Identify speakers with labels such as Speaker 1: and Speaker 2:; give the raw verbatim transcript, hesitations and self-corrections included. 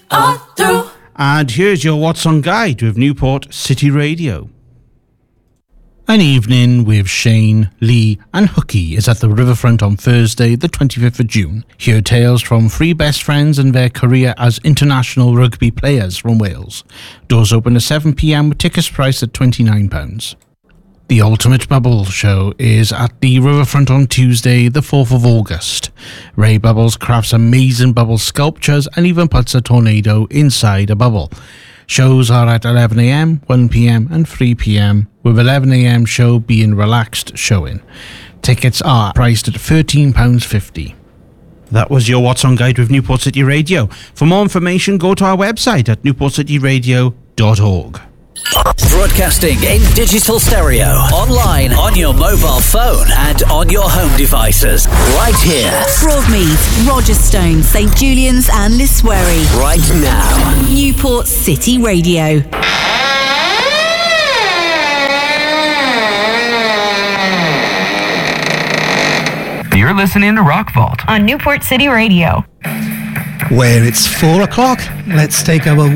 Speaker 1: all through.
Speaker 2: And here's your What's On Guide with Newport City Radio. An evening with Shane, Lee and Hooky is at the Riverfront on Thursday, the twenty-fifth of June. Hear tales from three best friends and their career as international rugby players from Wales. Doors open at seven p.m. with tickets priced at twenty-nine pounds. The Ultimate Bubble Show is at the Riverfront on Tuesday, the fourth of August. Ray Bubbles crafts amazing bubble sculptures and even puts a tornado inside a bubble. Shows are at eleven a.m, one p.m. and three p.m, with eleven a.m. show being relaxed showing. Tickets are priced at thirteen pounds fifty. That was your What's On Guide with Newport City Radio. For more information, go to our website at newport city radio dot org.
Speaker 3: Broadcasting in digital stereo, online, on your mobile phone and on your home devices. Right here.
Speaker 4: Broadmeath, Rogerstone, St Julian's and Liswery.
Speaker 3: Right now.
Speaker 4: Newport City Radio.
Speaker 5: You're listening to Rock Vault
Speaker 6: on Newport City Radio.
Speaker 7: Where it's four o'clock, let's take our